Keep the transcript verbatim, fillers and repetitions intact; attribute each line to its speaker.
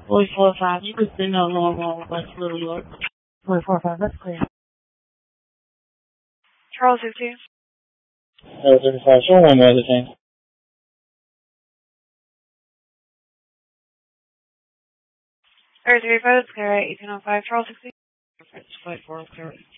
Speaker 1: Voice four five, you can send out normal West Little York. Voice four five, that's clear.
Speaker 2: Charles fifteen.
Speaker 3: Uh, thirty-five, show one more other thing.
Speaker 2: Or thirty-five, that's clear, eighteen oh five, Charles sixteen.
Speaker 1: It's five four, clear.